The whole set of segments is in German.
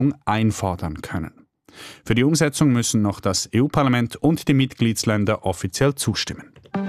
einfordern können. Für die Umsetzung müssen noch das EU-Parlament und die Mitgliedsländer offiziell zustimmen.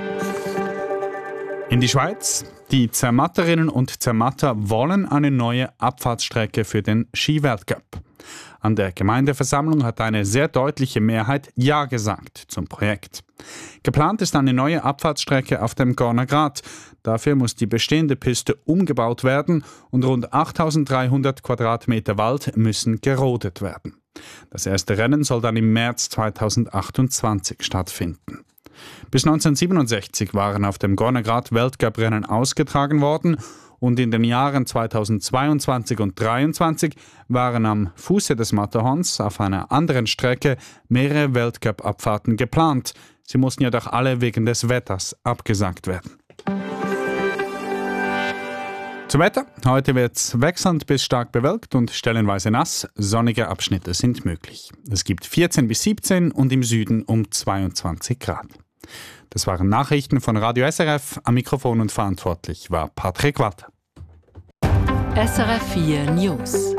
In die Schweiz. Die Zermatterinnen und Zermatter wollen eine neue Abfahrtsstrecke für den Skiweltcup. An der Gemeindeversammlung hat eine sehr deutliche Mehrheit Ja gesagt zum Projekt. Geplant ist eine neue Abfahrtsstrecke auf dem Gorner Grat. Dafür muss die bestehende Piste umgebaut werden und rund 8.300 Quadratmeter Wald müssen gerodet werden. Das erste Rennen soll dann im März 2028 stattfinden. Bis 1967 waren auf dem Gorner Grat Weltcuprennen ausgetragen worden und in den Jahren 2022 und 2023 waren am Fuße des Matterhorns auf einer anderen Strecke mehrere Weltcup-Abfahrten geplant. Sie mussten jedoch alle wegen des Wetters abgesagt werden. Zum Wetter. Heute wird es wechselnd bis stark bewölkt und stellenweise nass. Sonnige Abschnitte sind möglich. Es gibt 14 bis 17 und im Süden um 22 Grad. Das waren Nachrichten von Radio SRF. Am Mikrofon und verantwortlich war Patrick Walter. SRF 4 News.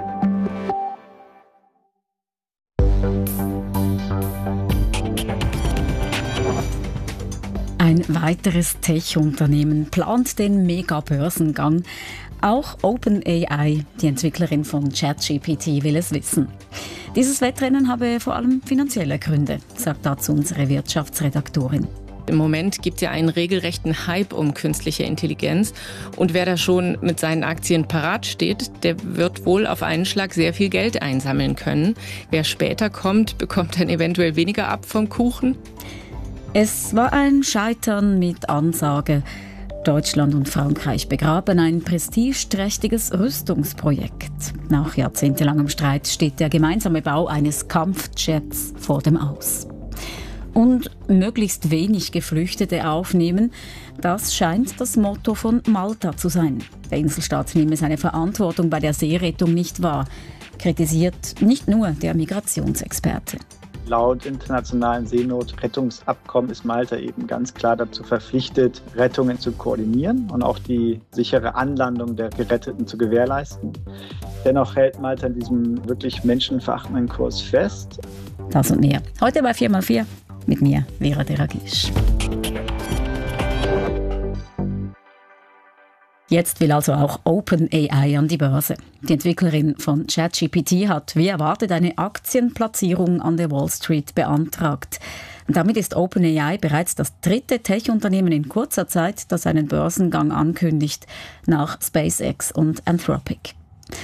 Ein weiteres Tech-Unternehmen plant den Mega-Börsengang. Auch OpenAI, die Entwicklerin von ChatGPT, will es wissen. Dieses Wettrennen habe vor allem finanzielle Gründe, sagt dazu unsere Wirtschaftsredaktorin. Im Moment gibt es ja einen regelrechten Hype um künstliche Intelligenz. Und wer da schon mit seinen Aktien parat steht, der wird wohl auf einen Schlag sehr viel Geld einsammeln können. Wer später kommt, bekommt dann eventuell weniger ab vom Kuchen. Es war ein Scheitern mit Ansage. Deutschland und Frankreich begraben ein prestigeträchtiges Rüstungsprojekt. Nach jahrzehntelangem Streit steht der gemeinsame Bau eines Kampfjets vor dem Aus. Und möglichst wenig Geflüchtete aufnehmen, das scheint das Motto von Malta zu sein. Der Inselstaat nehme seine Verantwortung bei der Seerettung nicht wahr, kritisiert nicht nur der Migrationsexperte. Laut internationalen Seenotrettungsabkommen ist Malta eben ganz klar dazu verpflichtet, Rettungen zu koordinieren und auch die sichere Anlandung der Geretteten zu gewährleisten. Dennoch hält Malta in diesem wirklich menschenverachtenden Kurs fest. Das und mehr. Heute bei 4x4 mit mir, Vera Deragisch. Jetzt will also auch OpenAI an die Börse. Die Entwicklerin von ChatGPT hat, wie erwartet, eine Aktienplatzierung an der Wall Street beantragt. Und damit ist OpenAI bereits das dritte Tech-Unternehmen in kurzer Zeit, das einen Börsengang ankündigt, nach SpaceX und Anthropic.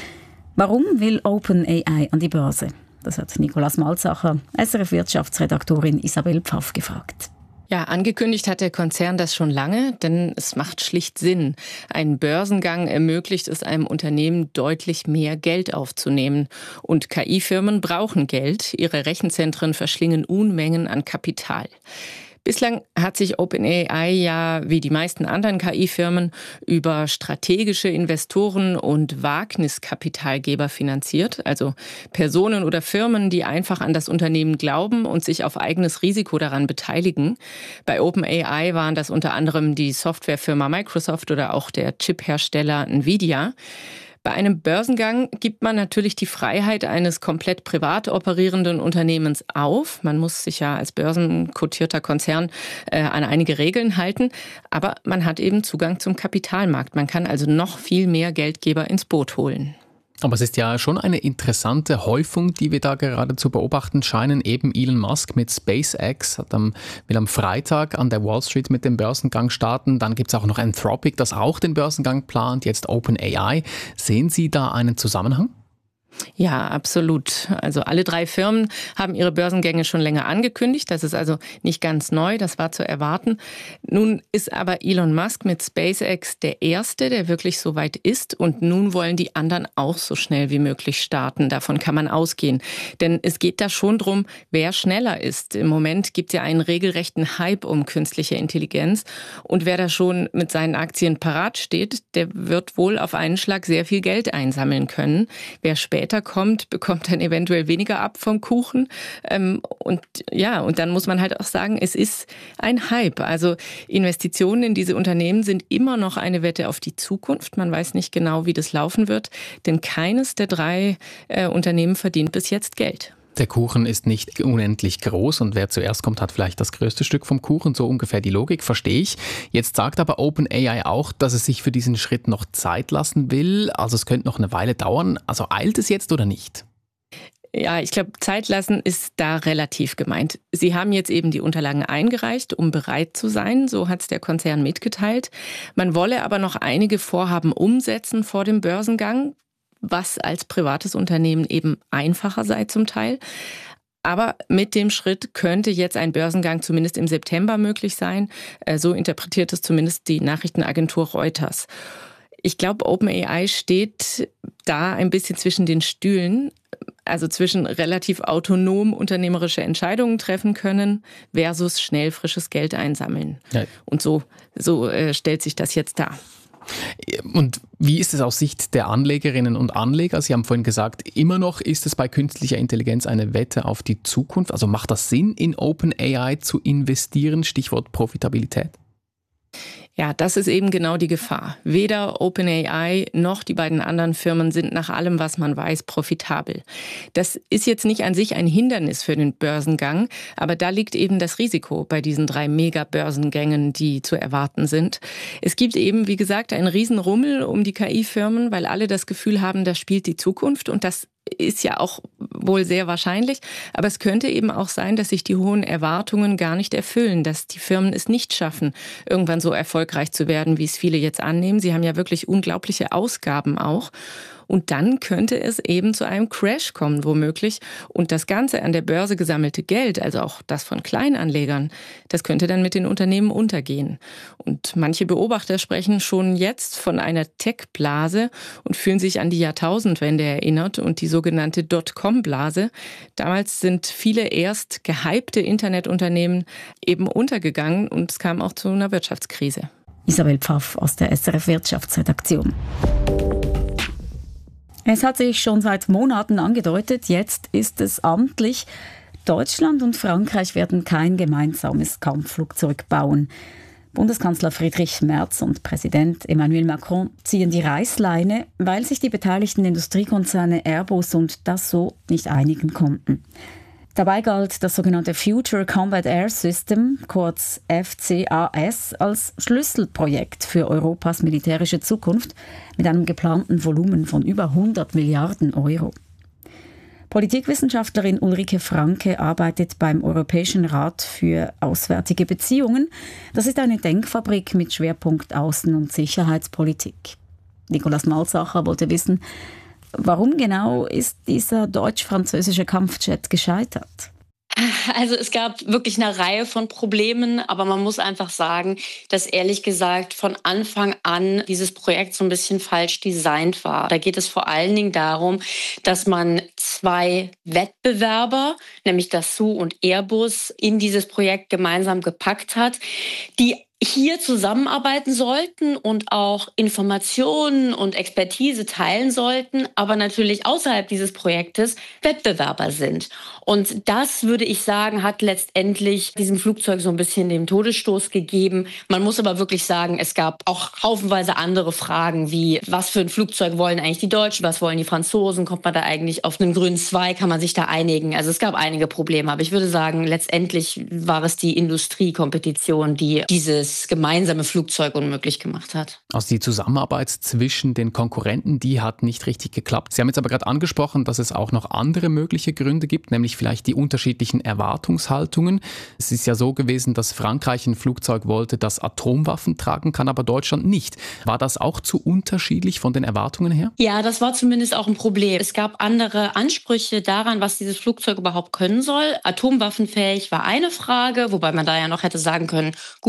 Warum will OpenAI an die Börse? Das hat Nicolas Malzacher, SRF-Wirtschaftsredaktorin Isabel Pfaff gefragt. Ja, angekündigt hat der Konzern das schon lange, denn es macht schlicht Sinn. Ein Börsengang ermöglicht es einem Unternehmen, deutlich mehr Geld aufzunehmen. Und KI-Firmen brauchen Geld. Ihre Rechenzentren verschlingen Unmengen an Kapital. Bislang hat sich OpenAI ja, wie die meisten anderen KI-Firmen, über strategische Investoren und Wagniskapitalgeber finanziert, also Personen oder Firmen, die einfach an das Unternehmen glauben und sich auf eigenes Risiko daran beteiligen. Bei OpenAI waren das unter anderem die Softwarefirma Microsoft oder auch der Chiphersteller Nvidia. Bei einem Börsengang gibt man natürlich die Freiheit eines komplett privat operierenden Unternehmens auf. Man muss sich ja als börsenkotierter Konzern an einige Regeln halten. Aber man hat eben Zugang zum Kapitalmarkt. Man kann also noch viel mehr Geldgeber ins Boot holen. Aber es ist ja schon eine interessante Häufung, die wir da gerade zu beobachten scheinen. Eben Elon Musk mit SpaceX will am Freitag an der Wall Street mit dem Börsengang starten. Dann gibt es auch noch Anthropic, das auch den Börsengang plant, jetzt OpenAI. Sehen Sie da einen Zusammenhang? Ja, absolut. Also alle drei Firmen haben ihre Börsengänge schon länger angekündigt. Das ist also nicht ganz neu, das war zu erwarten. Nun ist aber Elon Musk mit SpaceX der Erste, der wirklich so weit ist. Und nun wollen die anderen auch so schnell wie möglich starten. Davon kann man ausgehen. Denn es geht da schon drum, wer schneller ist. Im Moment gibt es ja einen regelrechten Hype um künstliche Intelligenz. Und wer da schon mit seinen Aktien parat steht, der wird wohl auf einen Schlag sehr viel Geld einsammeln können. Wer später später kommt, bekommt dann eventuell weniger ab vom Kuchen. Und dann muss man halt auch sagen, es ist ein Hype. Also Investitionen in diese Unternehmen sind immer noch eine Wette auf die Zukunft. Man weiß nicht genau, wie das laufen wird, denn keines der 3 Unternehmen verdient bis jetzt Geld. Der Kuchen ist nicht unendlich groß und wer zuerst kommt, hat vielleicht das größte Stück vom Kuchen. So ungefähr die Logik, verstehe ich. Jetzt sagt aber OpenAI auch, dass es sich für diesen Schritt noch Zeit lassen will. Also es könnte noch eine Weile dauern. Also eilt es jetzt oder nicht? Ja, ich glaube, Zeit lassen ist da relativ gemeint. Sie haben jetzt eben die Unterlagen eingereicht, um bereit zu sein. So hat es der Konzern mitgeteilt. Man wolle aber noch einige Vorhaben umsetzen vor dem Börsengang, was als privates Unternehmen eben einfacher sei zum Teil. Aber mit dem Schritt könnte jetzt ein Börsengang zumindest im September möglich sein. So interpretiert es zumindest die Nachrichtenagentur Reuters. Ich glaube, OpenAI steht da ein bisschen zwischen den Stühlen, also zwischen relativ autonom unternehmerische Entscheidungen treffen können versus schnell frisches Geld einsammeln. Ja. Und so stellt sich das jetzt dar. Und wie ist es aus Sicht der Anlegerinnen und Anleger? Sie haben vorhin gesagt, immer noch ist es bei künstlicher Intelligenz eine Wette auf die Zukunft. Also macht das Sinn, in OpenAI zu investieren? Stichwort Profitabilität. Ja, das ist eben genau die Gefahr. Weder OpenAI noch die beiden anderen Firmen sind nach allem, was man weiß, profitabel. Das ist jetzt nicht an sich ein Hindernis für den Börsengang, aber da liegt eben das Risiko bei diesen 3 Mega-Börsengängen, die zu erwarten sind. Es gibt eben, wie gesagt, einen Riesenrummel um die KI-Firmen, weil alle das Gefühl haben, da spielt die Zukunft und das ist ja auch wohl sehr wahrscheinlich. Aber es könnte eben auch sein, dass sich die hohen Erwartungen gar nicht erfüllen, dass die Firmen es nicht schaffen, irgendwann so erfolgreich zu werden, wie es viele jetzt annehmen. Sie haben ja wirklich unglaubliche Ausgaben auch. Und dann könnte es eben zu einem Crash kommen, womöglich. Und das ganze an der Börse gesammelte Geld, also auch das von Kleinanlegern, das könnte dann mit den Unternehmen untergehen. Und manche Beobachter sprechen schon jetzt von einer Tech-Blase und fühlen sich an die Jahrtausendwende erinnert und die sogenannte Dotcom-Blase. Damals sind viele erst gehypte Internetunternehmen eben untergegangen und es kam auch zu einer Wirtschaftskrise. Isabel Pfaff aus der SRF Wirtschaftsredaktion. Es hat sich schon seit Monaten angedeutet, jetzt ist es amtlich. Deutschland und Frankreich werden kein gemeinsames Kampfflugzeug bauen. Bundeskanzler Friedrich Merz und Präsident Emmanuel Macron ziehen die Reißleine, weil sich die beteiligten Industriekonzerne Airbus und Dassault nicht einigen konnten. Dabei galt das sogenannte Future Combat Air System, kurz FCAS, als Schlüsselprojekt für Europas militärische Zukunft mit einem geplanten Volumen von über 100 Milliarden Euro. Politikwissenschaftlerin Ulrike Franke arbeitet beim Europäischen Rat für Auswärtige Beziehungen. Das ist eine Denkfabrik mit Schwerpunkt Außen- und Sicherheitspolitik. Nicolas Malzacher wollte wissen, warum genau ist dieser deutsch-französische Kampfjet gescheitert? Also es gab wirklich eine Reihe von Problemen, aber man muss einfach sagen, dass ehrlich gesagt von Anfang an dieses Projekt so ein bisschen falsch designt war. Da geht es vor allen Dingen darum, dass man 2 Wettbewerber, nämlich Dassault und Airbus, in dieses Projekt gemeinsam gepackt hat, die hier zusammenarbeiten sollten und auch Informationen und Expertise teilen sollten, aber natürlich außerhalb dieses Projektes Wettbewerber sind. Und das, würde ich sagen, hat letztendlich diesem Flugzeug so ein bisschen den Todesstoß gegeben. Man muss aber wirklich sagen, es gab auch haufenweise andere Fragen wie, was für ein Flugzeug wollen eigentlich die Deutschen, was wollen die Franzosen, kommt man da eigentlich auf einen grünen Zweig, kann man sich da einigen? Also es gab einige Probleme, aber ich würde sagen, letztendlich war es die Industriekompetition, die dieses gemeinsame Flugzeug unmöglich gemacht hat. Also die Zusammenarbeit zwischen den Konkurrenten, die hat nicht richtig geklappt. Sie haben jetzt aber gerade angesprochen, dass es auch noch andere mögliche Gründe gibt, nämlich vielleicht die unterschiedlichen Erwartungshaltungen. Es ist ja so gewesen, dass Frankreich ein Flugzeug wollte, das Atomwaffen tragen kann, aber Deutschland nicht. War das auch zu unterschiedlich von den Erwartungen her? Ja, das war zumindest auch ein Problem. Es gab andere Ansprüche daran, was dieses Flugzeug überhaupt können soll. Atomwaffenfähig war eine Frage, wobei man da ja noch hätte sagen können, gut, dann kann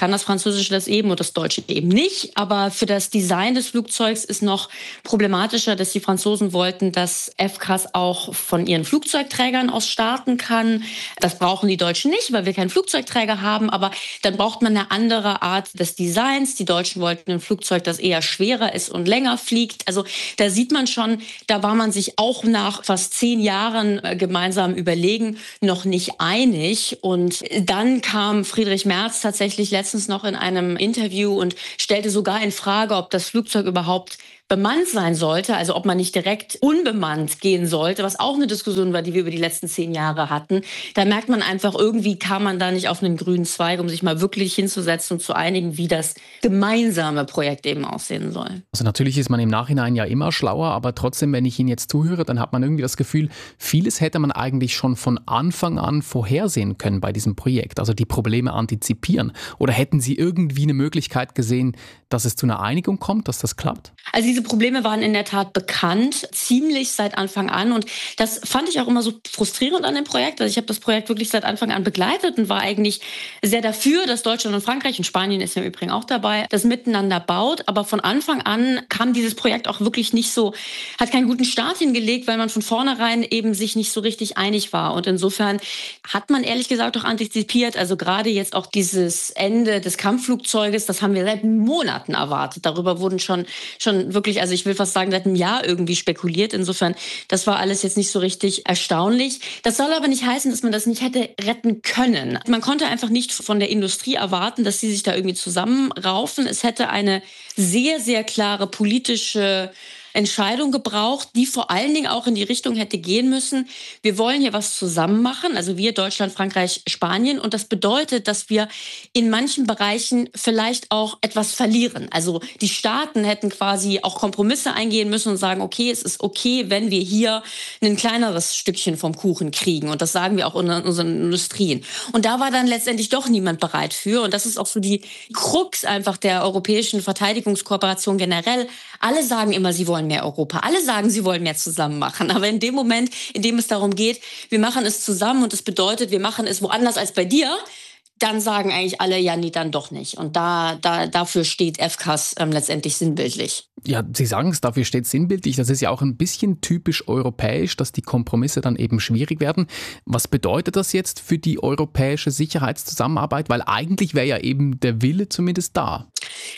kann das Französische das eben und das Deutsche eben nicht. Aber für das Design des Flugzeugs ist noch problematischer, dass die Franzosen wollten, dass FCAS auch von ihren Flugzeugträgern aus starten kann. Das brauchen die Deutschen nicht, weil wir keinen Flugzeugträger haben. Aber dann braucht man eine andere Art des Designs. Die Deutschen wollten ein Flugzeug, das eher schwerer ist und länger fliegt. Also da sieht man schon, da war man sich auch nach fast 10 Jahren gemeinsam überlegen noch nicht einig. Und dann kam Friedrich Merz tatsächlich letztens noch in einem Interview und stellte sogar in Frage, ob das Flugzeug überhaupt bemannt sein sollte, also ob man nicht direkt unbemannt gehen sollte, was auch eine Diskussion war, die wir über die letzten 10 Jahre hatten. Da merkt man einfach, irgendwie kam man da nicht auf einen grünen Zweig, um sich mal wirklich hinzusetzen und zu einigen, wie das gemeinsame Projekt eben aussehen soll. Also natürlich ist man im Nachhinein ja immer schlauer, aber trotzdem, wenn ich Ihnen jetzt zuhöre, dann hat man irgendwie das Gefühl, vieles hätte man eigentlich schon von Anfang an vorhersehen können bei diesem Projekt, also die Probleme antizipieren. Oder hätten Sie irgendwie eine Möglichkeit gesehen, dass es zu einer Einigung kommt, dass das klappt? Also diese Probleme waren in der Tat bekannt, ziemlich seit Anfang an. Und das fand ich auch immer so frustrierend an dem Projekt. Also ich habe das Projekt wirklich seit Anfang an begleitet und war eigentlich sehr dafür, dass Deutschland und Frankreich, und Spanien ist ja im Übrigen auch dabei, das miteinander baut. Aber von Anfang an kam dieses Projekt auch wirklich nicht so, hat keinen guten Start hingelegt, weil man von vornherein eben sich nicht so richtig einig war. Und insofern hat man ehrlich gesagt auch antizipiert, also gerade jetzt auch dieses Ende des Kampfflugzeuges, das haben wir seit Monaten erwartet. Darüber wurden schon wirklich, also ich will fast sagen, seit einem Jahr irgendwie spekuliert. Insofern, das war alles jetzt nicht so richtig erstaunlich. Das soll aber nicht heißen, dass man das nicht hätte retten können. Man konnte einfach nicht von der Industrie erwarten, dass sie sich da irgendwie zusammenraufen. Es hätte eine sehr, sehr klare politische Entscheidung gebraucht, die vor allen Dingen auch in die Richtung hätte gehen müssen. Wir wollen hier was zusammen machen, also wir, Deutschland, Frankreich, Spanien. Und das bedeutet, dass wir in manchen Bereichen vielleicht auch etwas verlieren. Also die Staaten hätten quasi auch Kompromisse eingehen müssen und sagen, okay, es ist okay, wenn wir hier ein kleineres Stückchen vom Kuchen kriegen. Und das sagen wir auch in unseren Industrien. Und da war dann letztendlich doch niemand bereit für. Und das ist auch so die Krux einfach der europäischen Verteidigungskooperation generell. Alle sagen immer, sie wollen mehr Europa. Alle sagen, sie wollen mehr zusammen machen. Aber in dem Moment, in dem es darum geht, wir machen es zusammen und das bedeutet, wir machen es woanders als bei dir, dann sagen eigentlich alle, ja, nee, dann doch nicht. Und dafür steht FCAS letztendlich sinnbildlich. Ja, Sie sagen es, dafür steht sinnbildlich. Das ist ja auch ein bisschen typisch europäisch, dass die Kompromisse dann eben schwierig werden. Was bedeutet das jetzt für die europäische Sicherheitszusammenarbeit? Weil eigentlich wäre ja eben der Wille zumindest da.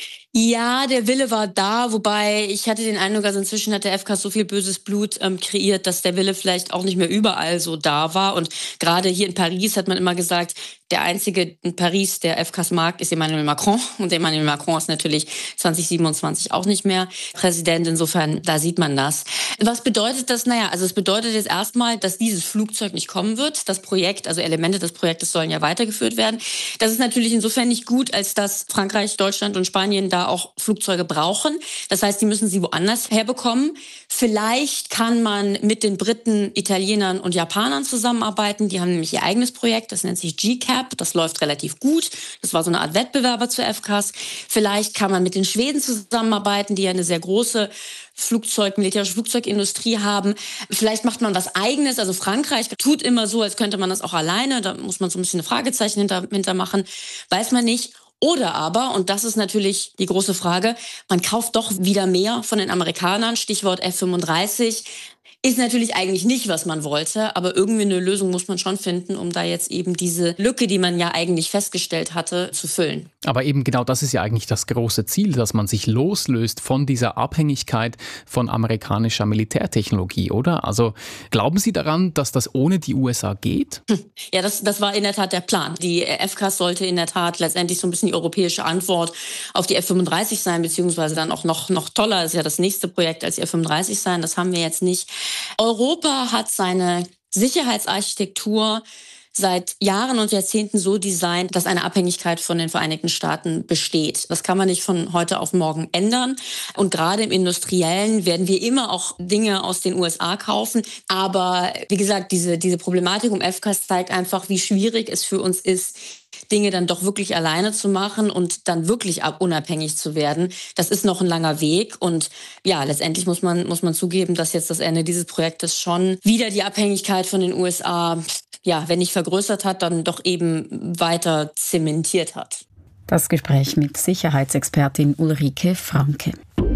Ja, der Wille war da, wobei ich hatte den Eindruck, also inzwischen hat der FCAS so viel böses Blut kreiert, dass der Wille vielleicht auch nicht mehr überall so da war. Und gerade hier in Paris hat man immer gesagt, der einzige in Paris, der FCAS mag, ist Emmanuel Macron. Und Emmanuel Macron ist natürlich 2027 auch nicht mehr Präsident. Insofern, da sieht man das. Was bedeutet das? Naja, also es bedeutet jetzt erstmal, dass dieses Flugzeug nicht kommen wird. Das Projekt, also Elemente des Projektes sollen ja weitergeführt werden. Das ist natürlich insofern nicht gut, als dass Frankreich, Deutschland und Spanien da auch Flugzeuge brauchen. Das heißt, die müssen sie woanders herbekommen. Vielleicht kann man mit den Briten, Italienern und Japanern zusammenarbeiten. Die haben nämlich ihr eigenes Projekt, das nennt sich GCAP. Das läuft relativ gut. Das war so eine Art Wettbewerber zur FCAS. Vielleicht kann man mit den Schweden zusammenarbeiten, die ja eine sehr große militärische Flugzeugindustrie haben. Vielleicht macht man was Eigenes. Also Frankreich tut immer so, als könnte man das auch alleine. Da muss man so ein bisschen eine Fragezeichen hinter machen. Weiß man nicht. Oder aber, und das ist natürlich die große Frage, man kauft doch wieder mehr von den Amerikanern, Stichwort F-35. Ist natürlich eigentlich nicht, was man wollte, aber irgendwie eine Lösung muss man schon finden, um da jetzt eben diese Lücke, die man ja eigentlich festgestellt hatte, zu füllen. Aber eben genau das ist ja eigentlich das große Ziel, dass man sich loslöst von dieser Abhängigkeit von amerikanischer Militärtechnologie, oder? Also glauben Sie daran, dass das ohne die USA geht? Ja, das war in der Tat der Plan. Die FCAS sollte in der Tat letztendlich so ein bisschen die europäische Antwort auf die F-35 sein, beziehungsweise dann auch noch toller, ist ja das nächste Projekt als die F-35 sein. Das haben wir jetzt nicht. Europa hat seine Sicherheitsarchitektur seit Jahren und Jahrzehnten so designt, dass eine Abhängigkeit von den Vereinigten Staaten besteht. Das kann man nicht von heute auf morgen ändern. Und gerade im Industriellen werden wir immer auch Dinge aus den USA kaufen. Aber wie gesagt, diese Problematik um FCAS zeigt einfach, wie schwierig es für uns ist, Dinge dann doch wirklich alleine zu machen und dann wirklich unabhängig zu werden. Das ist noch ein langer Weg und ja, letztendlich muss man zugeben, dass jetzt das Ende dieses Projektes schon wieder die Abhängigkeit von den USA, ja, wenn nicht vergrößert hat, dann doch eben weiter zementiert hat. Das Gespräch mit Sicherheitsexpertin Ulrike Franke.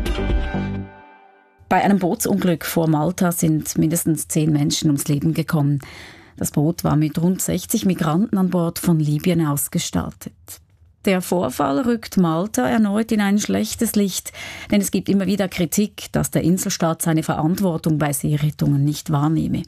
Bei einem Bootsunglück vor Malta sind mindestens 10 Menschen ums Leben gekommen. Das Boot war mit rund 60 Migranten an Bord von Libyen aus gestartet. Der Vorfall rückt Malta erneut in ein schlechtes Licht, denn es gibt immer wieder Kritik, dass der Inselstaat seine Verantwortung bei Seerettungen nicht wahrnehme.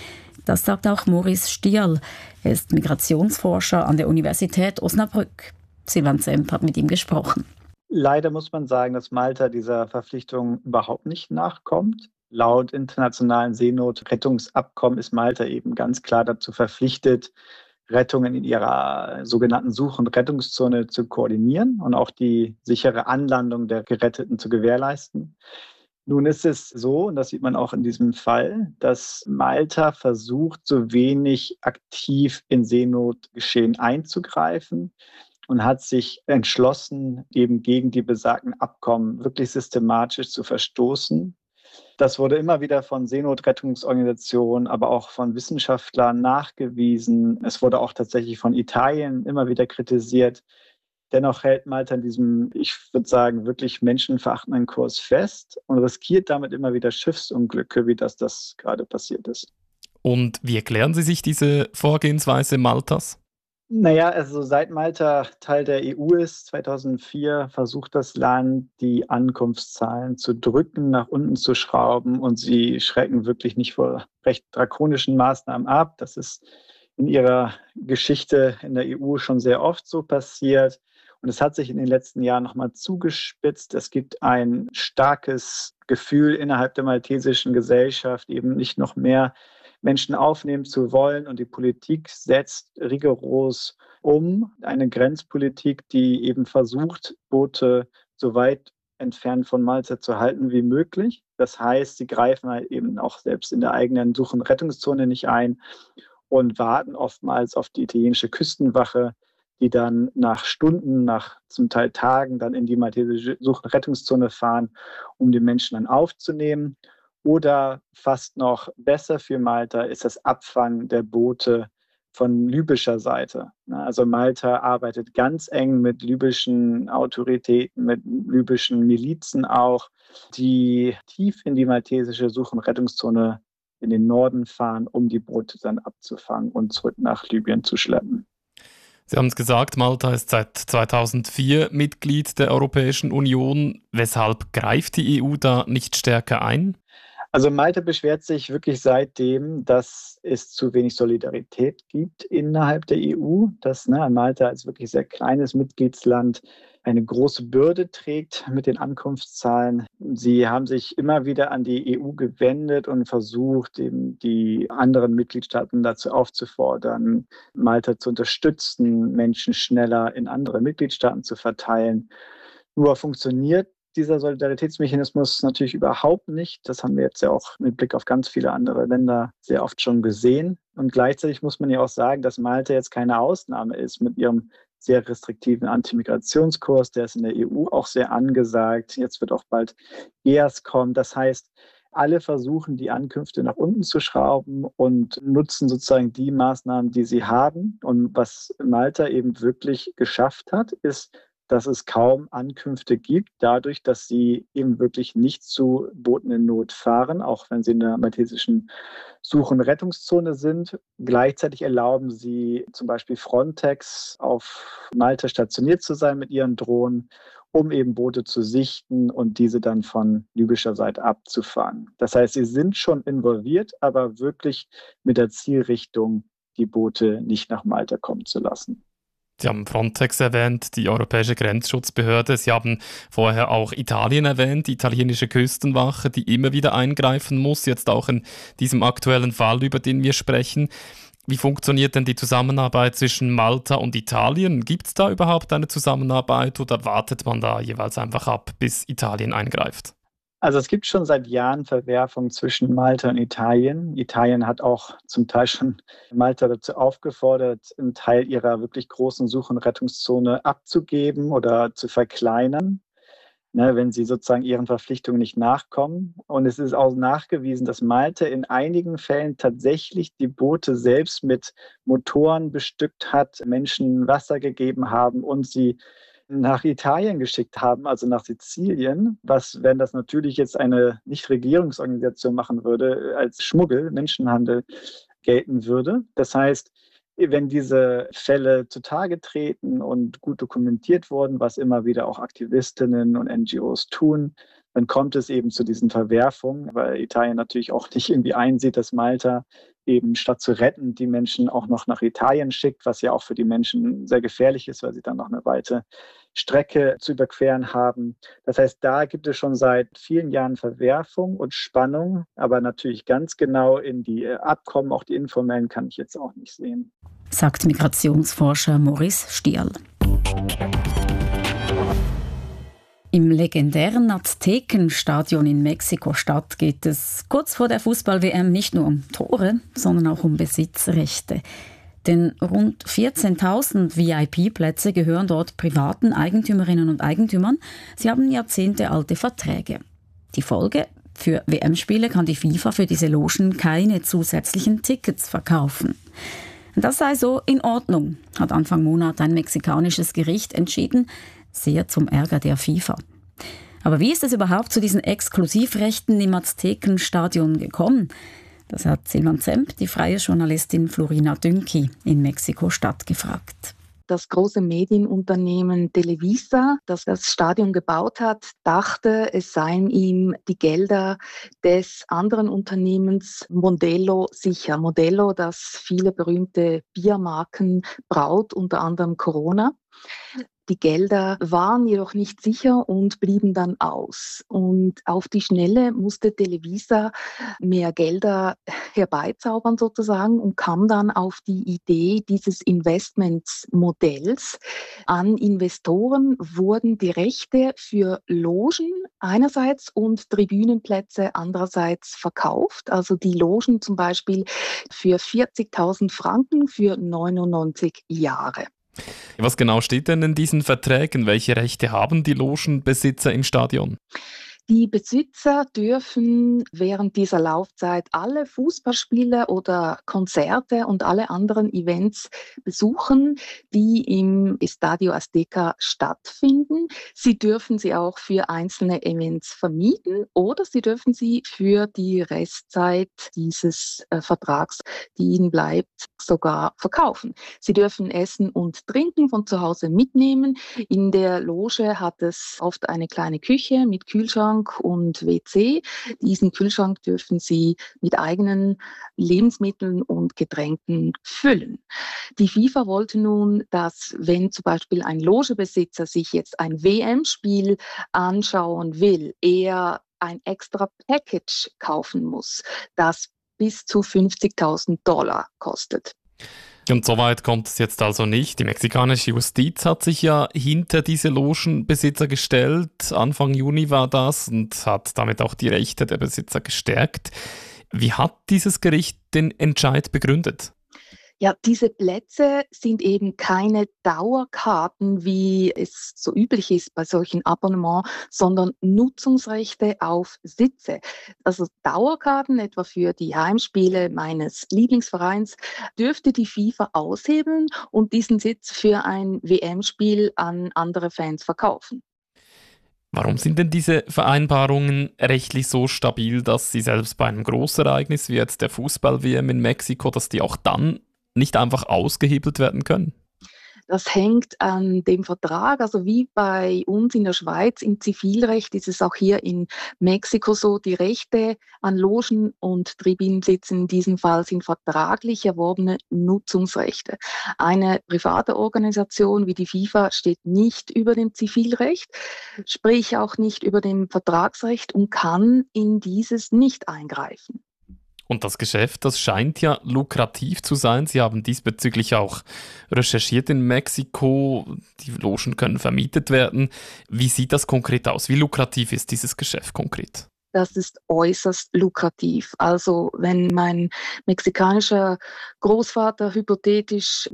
Das sagt auch Maurice Stial. Er ist Migrationsforscher an der Universität Osnabrück. Silvan Zemp hat mit ihm gesprochen. Leider muss man sagen, dass Malta dieser Verpflichtung überhaupt nicht nachkommt. Laut internationalen Seenotrettungsabkommen ist Malta eben ganz klar dazu verpflichtet, Rettungen in ihrer sogenannten Such- und Rettungszone zu koordinieren und auch die sichere Anlandung der Geretteten zu gewährleisten. Nun ist es so, und das sieht man auch in diesem Fall, dass Malta versucht, so wenig aktiv in Seenotgeschehen einzugreifen und hat sich entschlossen, eben gegen die besagten Abkommen wirklich systematisch zu verstoßen. Das wurde immer wieder von Seenotrettungsorganisationen, aber auch von Wissenschaftlern nachgewiesen. Es wurde auch tatsächlich von Italien immer wieder kritisiert. Dennoch hält Malta in diesem, ich würde sagen, wirklich menschenverachtenden Kurs fest und riskiert damit immer wieder Schiffsunglücke, wie das gerade passiert ist. Und wie erklären Sie sich diese Vorgehensweise Maltas? Naja, also seit Malta Teil der EU ist, 2004, versucht das Land, die Ankunftszahlen zu drücken, nach unten zu schrauben, und sie schrecken wirklich nicht vor recht drakonischen Maßnahmen ab. Das ist in ihrer Geschichte in der EU schon sehr oft so passiert. Und es hat sich in den letzten Jahren nochmal zugespitzt. Es gibt ein starkes Gefühl innerhalb der maltesischen Gesellschaft, eben nicht noch mehr Menschen aufnehmen zu wollen. Und die Politik setzt rigoros um. Eine Grenzpolitik, die eben versucht, Boote so weit entfernt von Malta zu halten wie möglich. Das heißt, sie greifen halt eben auch selbst in der eigenen Such- und Rettungszone nicht ein und warten oftmals auf die italienische Küstenwache, die dann nach Stunden, nach zum Teil Tagen dann in die maltesische Such- und Rettungszone fahren, um die Menschen dann aufzunehmen. Oder fast noch besser für Malta ist das Abfangen der Boote von libyscher Seite. Also Malta arbeitet ganz eng mit libyschen Autoritäten, mit libyschen Milizen auch, die tief in die maltesische Such- und Rettungszone in den Norden fahren, um die Boote dann abzufangen und zurück nach Libyen zu schleppen. Sie haben es gesagt, Malta ist seit 2004 Mitglied der Europäischen Union. Weshalb greift die EU da nicht stärker ein? Also Malta beschwert sich wirklich seitdem, dass es zu wenig Solidarität gibt innerhalb der EU, dass Malta als wirklich sehr kleines Mitgliedsland eine große Bürde trägt mit den Ankunftszahlen. Sie haben sich immer wieder an die EU gewendet und versucht, eben die anderen Mitgliedstaaten dazu aufzufordern, Malta zu unterstützen, Menschen schneller in andere Mitgliedstaaten zu verteilen. Nur funktioniert dieser Solidaritätsmechanismus natürlich überhaupt nicht. Das haben wir jetzt ja auch mit Blick auf ganz viele andere Länder sehr oft schon gesehen. Und gleichzeitig muss man ja auch sagen, dass Malta jetzt keine Ausnahme ist mit ihrem sehr restriktiven Antimigrationskurs. Der ist in der EU auch sehr angesagt. Jetzt wird auch bald EAS kommen. Das heißt, alle versuchen, die Ankünfte nach unten zu schrauben und nutzen sozusagen die Maßnahmen, die sie haben. Und was Malta eben wirklich geschafft hat, ist, dass es kaum Ankünfte gibt, dadurch, dass sie eben wirklich nicht zu Booten in Not fahren, auch wenn sie in der maltesischen Such- und Rettungszone sind. Gleichzeitig erlauben sie zum Beispiel Frontex auf Malta stationiert zu sein mit ihren Drohnen, um eben Boote zu sichten und diese dann von libyscher Seite abzufangen. Das heißt, sie sind schon involviert, aber wirklich mit der Zielrichtung, die Boote nicht nach Malta kommen zu lassen. Sie haben Frontex erwähnt, die Europäische Grenzschutzbehörde. Sie haben vorher auch Italien erwähnt, die italienische Küstenwache, die immer wieder eingreifen muss, jetzt auch in diesem aktuellen Fall, über den wir sprechen. Wie funktioniert denn die Zusammenarbeit zwischen Malta und Italien? Gibt es da überhaupt eine Zusammenarbeit oder wartet man da jeweils einfach ab, bis Italien eingreift? Also es gibt schon seit Jahren Verwerfungen zwischen Malta und Italien. Italien hat auch zum Teil schon Malta dazu aufgefordert, einen Teil ihrer wirklich großen Such- und Rettungszone abzugeben oder zu verkleinern, wenn sie sozusagen ihren Verpflichtungen nicht nachkommen. Und es ist auch nachgewiesen, dass Malta in einigen Fällen tatsächlich die Boote selbst mit Motoren bestückt hat, Menschen Wasser gegeben haben und sie nach Italien geschickt haben, also nach Sizilien, was, wenn das natürlich jetzt eine Nichtregierungsorganisation machen würde, als Schmuggel, Menschenhandel gelten würde. Das heißt, wenn diese Fälle zutage treten und gut dokumentiert wurden, was immer wieder auch Aktivistinnen und NGOs tun, dann kommt es eben zu diesen Verwerfungen, weil Italien natürlich auch nicht irgendwie einsieht, dass Malta eben statt zu retten, die Menschen auch noch nach Italien schickt, was ja auch für die Menschen sehr gefährlich ist, weil sie dann noch eine weite Strecke zu überqueren haben. Das heißt, da gibt es schon seit vielen Jahren Verwerfung und Spannung, aber natürlich ganz genau in die Abkommen, auch die informellen, kann ich jetzt auch nicht sehen. Sagt Migrationsforscher Maurice Stierl. Im legendären Aztekenstadion in Mexiko-Stadt geht es kurz vor der Fußball-WM nicht nur um Tore, sondern auch um Besitzrechte. Denn rund 14.000 VIP-Plätze gehören dort privaten Eigentümerinnen und Eigentümern. Sie haben jahrzehntealte Verträge. Die Folge? Für WM-Spiele kann die FIFA für diese Logen keine zusätzlichen Tickets verkaufen. Das sei so in Ordnung, hat Anfang Monat ein mexikanisches Gericht entschieden, sehr zum Ärger der FIFA. Aber wie ist es überhaupt zu diesen Exklusivrechten im Aztekenstadion gekommen? Das hat Silvan Zemp, die freie Journalistin Florina Dünki in Mexiko-Stadt gefragt. Das große Medienunternehmen Televisa, das das Stadion gebaut hat, dachte, es seien ihm die Gelder des anderen Unternehmens Modelo sicher. Modelo, das viele berühmte Biermarken braut, unter anderem Corona. Die Gelder waren jedoch nicht sicher und blieben dann aus. Und auf die Schnelle musste Televisa mehr Gelder herbeizaubern sozusagen und kam dann auf die Idee dieses Investmentsmodells. An Investoren wurden die Rechte für Logen einerseits und Tribünenplätze andererseits verkauft. Also die Logen zum Beispiel für 40.000 Franken für 99 Jahre. Was genau steht denn in diesen Verträgen? Welche Rechte haben die Logenbesitzer im Stadion? Die Besitzer dürfen während dieser Laufzeit alle Fußballspiele oder Konzerte und alle anderen Events besuchen, die im Estadio Azteca stattfinden. Sie dürfen sie auch für einzelne Events vermieten oder sie dürfen sie für die Restzeit dieses Vertrags, die ihnen bleibt, sogar verkaufen. Sie dürfen Essen und Trinken von zu Hause mitnehmen. In der Loge hat es oft eine kleine Küche mit Kühlschrank und WC. Diesen Kühlschrank dürfen Sie mit eigenen Lebensmitteln und Getränken füllen. Die FIFA wollte nun, dass wenn zum Beispiel ein Logebesitzer sich jetzt ein WM-Spiel anschauen will, er ein extra Package kaufen muss, das bis zu $50.000 kostet. Und so weit kommt es jetzt also nicht. Die mexikanische Justiz hat sich ja hinter diese Logenbesitzer gestellt. Anfang Juni war das und hat damit auch die Rechte der Besitzer gestärkt. Wie hat dieses Gericht den Entscheid begründet? Ja, diese Plätze sind eben keine Dauerkarten, wie es so üblich ist bei solchen Abonnements, sondern Nutzungsrechte auf Sitze. Also Dauerkarten, etwa für die Heimspiele meines Lieblingsvereins, dürfte die FIFA aushebeln und diesen Sitz für ein WM-Spiel an andere Fans verkaufen. Warum sind denn diese Vereinbarungen rechtlich so stabil, dass sie selbst bei einem Großereignis wie jetzt der Fußball-WM in Mexiko, dass die auch dann nicht einfach ausgehebelt werden können? Das hängt an dem Vertrag, also wie bei uns in der Schweiz im Zivilrecht ist es auch hier in Mexiko so, die Rechte an Logen und Tribünensitzen in diesem Fall sind vertraglich erworbene Nutzungsrechte. Eine private Organisation wie die FIFA steht nicht über dem Zivilrecht, sprich auch nicht über dem Vertragsrecht und kann in dieses nicht eingreifen. Und das Geschäft, das scheint ja lukrativ zu sein. Sie haben diesbezüglich auch recherchiert in Mexiko. Die Logen können vermietet werden. Wie sieht das konkret aus? Wie lukrativ ist dieses Geschäft konkret? Das ist äußerst lukrativ. Also wenn mein mexikanischer Großvater hypothetisch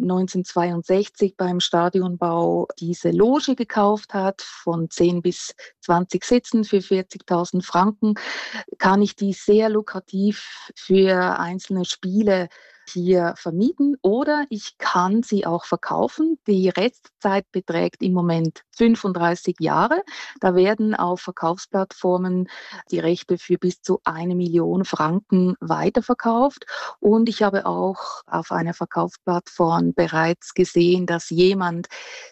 1962 beim Stadionbau diese Loge gekauft hat, von 10 bis 20 Sitzen für 40.000 Franken, kann ich die sehr lukrativ für einzelne Spiele hier vermieten oder ich kann sie auch verkaufen. Die Restzeit beträgt im Moment 35 Jahre. Da werden auf Verkaufsplattformen die Rechte für bis zu 1 Million Franken weiterverkauft. Und ich habe auch auf einer Verkaufsplattform bereits gesehen, dass jemand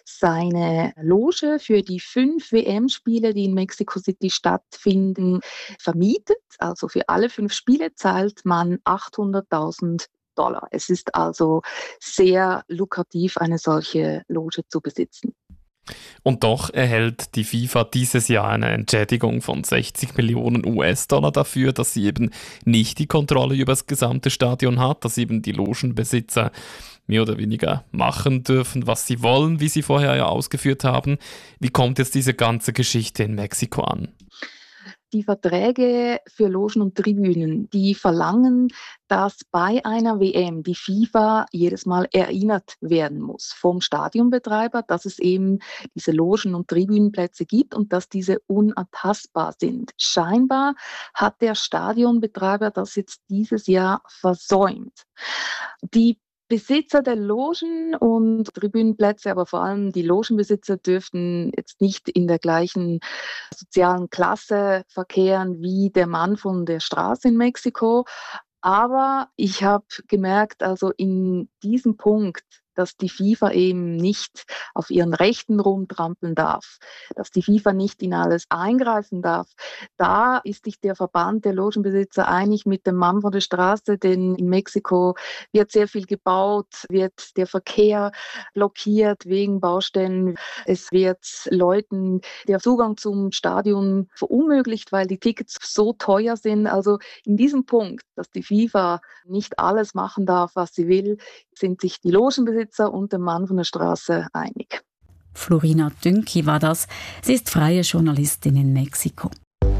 seine Loge für die 5 WM-Spiele, die in Mexico City stattfinden, vermietet. Also für alle 5 Spiele zahlt man $800.000. Es ist also sehr lukrativ, eine solche Loge zu besitzen. Und doch erhält die FIFA dieses Jahr eine Entschädigung von 60 Millionen US-Dollar dafür, dass sie eben nicht die Kontrolle über das gesamte Stadion hat, dass eben die Logenbesitzer mehr oder weniger machen dürfen, was sie wollen, wie sie vorher ja ausgeführt haben. Wie kommt jetzt diese ganze Geschichte in Mexiko an? Die Verträge für Logen und Tribünen, die verlangen, dass bei einer WM die FIFA jedes Mal erinnert werden muss vom Stadionbetreiber, dass es eben diese Logen- und Tribünenplätze gibt und dass diese unantastbar sind. Scheinbar hat der Stadionbetreiber das jetzt dieses Jahr versäumt. Die Besitzer der Logen und Tribünenplätze, aber vor allem die Logenbesitzer dürften jetzt nicht in der gleichen sozialen Klasse verkehren wie der Mann von der Straße in Mexiko. Aber ich habe gemerkt, also in diesem Punkt, dass die FIFA eben nicht auf ihren Rechten rumtrampeln darf, dass die FIFA nicht in alles eingreifen darf. Da ist sich der Verband der Logenbesitzer einig mit dem Mann von der Straße, denn in Mexiko wird sehr viel gebaut, wird der Verkehr blockiert wegen Baustellen. Es wird Leuten der Zugang zum Stadion verunmöglicht, weil die Tickets so teuer sind. Also in diesem Punkt, dass die FIFA nicht alles machen darf, was sie will, sind sich die Logenbesitzer und der Mann von der Straße einig. Florina Dünki war das. Sie ist freie Journalistin in Mexiko.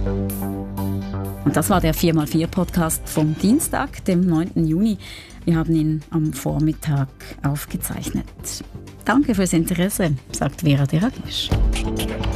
Und das war der 4x4-Podcast vom Dienstag, dem 9. Juni. Wir haben ihn am Vormittag aufgezeichnet. Danke fürs Interesse, sagt Vera Deragisch.